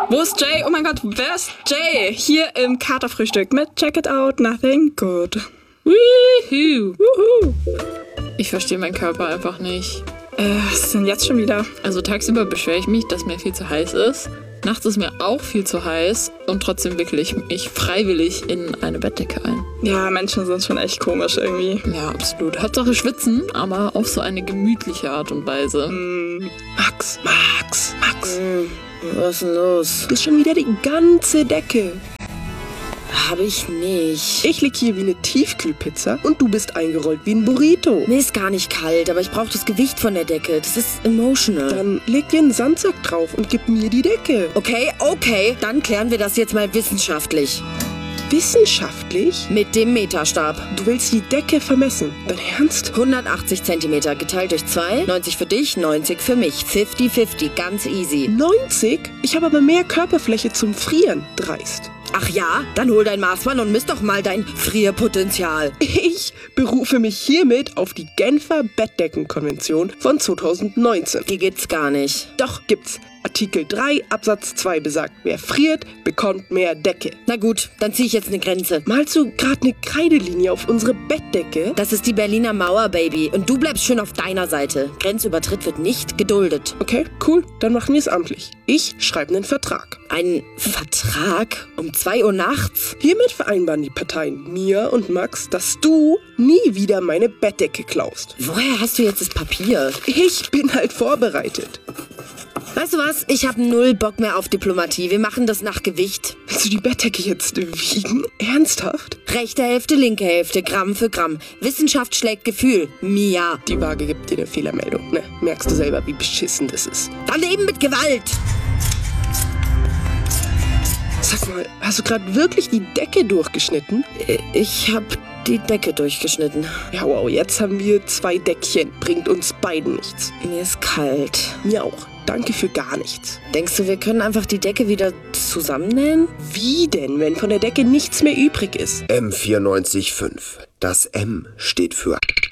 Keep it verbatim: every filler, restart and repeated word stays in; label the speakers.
Speaker 1: Wo ist Jay? Oh mein Gott, wer ist Jay? Hier im Katerfrühstück mit Check It Out, Nothing Good.
Speaker 2: Wuhu. Wuhu. Ich verstehe meinen Körper einfach nicht.
Speaker 1: Äh, was ist denn jetzt schon wieder?
Speaker 2: Also tagsüber beschwere ich mich, dass mir viel zu heiß ist. Nachts ist mir auch viel zu heiß und trotzdem wickele ich mich freiwillig in eine Bettdecke ein.
Speaker 1: Ja, Menschen sind schon echt komisch irgendwie.
Speaker 2: Ja, absolut. Hauptsache schwitzen, aber auf so eine gemütliche Art und Weise.
Speaker 1: Mm, Max, Max, Max.
Speaker 3: Mm, was ist denn los?
Speaker 4: Das ist schon wieder die ganze Decke.
Speaker 3: Hab ich nicht.
Speaker 4: Ich lieg hier wie eine Tiefkühlpizza und du bist eingerollt wie ein Burrito.
Speaker 3: Mir ist gar nicht kalt, aber ich brauche das Gewicht von der Decke. Das ist emotional.
Speaker 4: Dann leg dir einen Sandsack drauf und gib mir die Decke.
Speaker 3: Okay, okay. Dann klären wir das jetzt mal wissenschaftlich.
Speaker 4: Wissenschaftlich?
Speaker 3: Mit dem Meterstab.
Speaker 4: Du willst die Decke vermessen? Dein Ernst?
Speaker 3: hundertachtzig Zentimeter geteilt durch zwei. neunzig für dich, neunzig für mich. fünfzig fünfzig, ganz easy.
Speaker 4: neunzig? Ich habe aber mehr Körperfläche zum Frieren. Dreist.
Speaker 3: Ach ja? Dann hol dein Maßband und misst doch mal dein Frierpotenzial.
Speaker 4: Ich berufe mich hiermit auf die Genfer Bettdeckenkonvention von zweitausendneunzehn.
Speaker 3: Die gibt's gar nicht.
Speaker 4: Doch, gibt's. Artikel drei Absatz zwei besagt, wer friert, bekommt mehr Decke.
Speaker 3: Na gut, dann zieh ich jetzt eine Grenze.
Speaker 4: Malst du gerade eine Kreidelinie auf unsere Bettdecke?
Speaker 3: Das ist die Berliner Mauer, Baby. Und du bleibst schön auf deiner Seite. Grenzübertritt wird nicht geduldet.
Speaker 4: Okay, cool. Dann machen wir es amtlich. Ich schreibe einen Vertrag.
Speaker 3: Ein Vertrag? Um zwei Uhr nachts?
Speaker 4: Hiermit vereinbaren die Parteien, Mia und Max, dass du nie wieder meine Bettdecke klaust.
Speaker 3: Woher hast du jetzt das Papier?
Speaker 4: Ich bin halt vorbereitet.
Speaker 3: Weißt du was? Ich habe null Bock mehr auf Diplomatie. Wir machen das nach Gewicht.
Speaker 4: Willst du die Bettdecke jetzt wiegen? Ernsthaft?
Speaker 3: Rechte Hälfte, linke Hälfte, Gramm für Gramm. Wissenschaft schlägt Gefühl. Mia.
Speaker 4: Die Waage gibt dir eine Fehlermeldung. Ne, merkst du selber, wie beschissen das ist.
Speaker 3: Daneben mit Gewalt.
Speaker 4: Sag mal, hast du gerade wirklich die Decke durchgeschnitten?
Speaker 3: Ich habe die Decke durchgeschnitten.
Speaker 4: Ja, wow, jetzt haben wir zwei Deckchen. Bringt uns beiden nichts.
Speaker 3: Mir ist kalt.
Speaker 4: Mir auch. Danke für gar nichts.
Speaker 3: Denkst du, wir können einfach die Decke wieder zusammennähen?
Speaker 4: Wie denn, wenn von der Decke nichts mehr übrig ist?
Speaker 5: M vierundneunzig Komma fünf. Das M steht für